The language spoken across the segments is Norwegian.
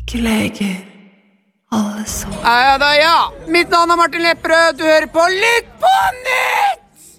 Ikke leger. Alle sammen. Ja da, ja. Mitt navn er Martin Lepperød. Du hører på Lytt på nytt!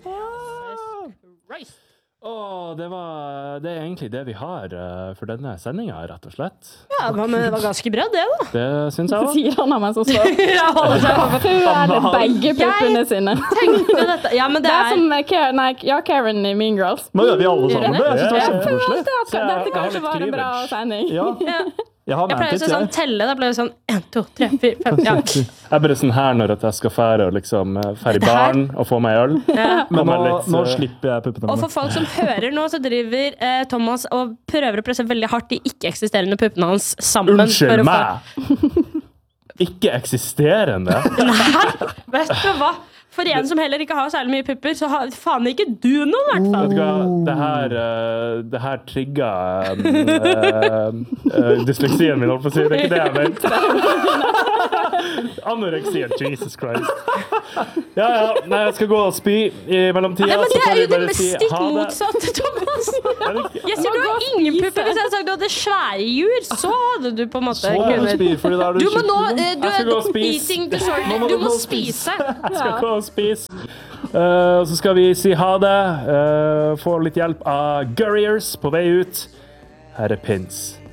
Det er egentlig det vi har for denne sendingen, rett og slett. Ja, men det var ganske bra det da. Det synes jeg også. Sier han av meg som står. Ja, holder seg på føler begge puppene sine. Tenkte dette. Ja, men Det er som Karen i Mean Girls. Men det er vi alle sammen. Gjør Jeg synes det var Jeg føler kjempekoselig. alltid at dette Jeg har kanskje litt var en bra cleavage. sending. Ja. Jeg har Jeg pleier ventet, å sånn telle, da ble det sånn 1, 2, 3, 4, 5, ja. Jeg er bare sånn her når jeg skal fære og liksom fære i Dette her- baren og få meg øl. Men Kommer nå litt, slipper jeg puppene Og mine. for folk som hører nå, så driver Thomas og prøver å presse veldig hardt de ikke-eksisterende puppene hans sammen. Unnskyld for å meg! Ikke eksisterende. Vet du hva? For en som heller ikke har særlig mye pupper, så har faen ikke du noe, i hvert fall. Vet du hva, det her trigger dysleksien min, holdt på å si. Det er ikke det jeg mente. Anoreksien, Jesus Christ. Ja, nei, jeg skal gå og spy i mellomtida. Ja, men det så får er vi jo det bare si stikk ha det. motsatte, Thomas. Er det ikke- Jeg sier du har ingen pupper. Hvis jeg hadde sagt du hadde svære jur, så hadde du på en måte Så må du kunnet... spy, fordi da er du Du må nå, skikkelig. du Jeg skal gå og er spise. eating disorder. Du må spise. Jeg skal gå og spise. Og så skal vi si ha det. Få litt hjelp av Gurriers på vei ut. Her er Pins.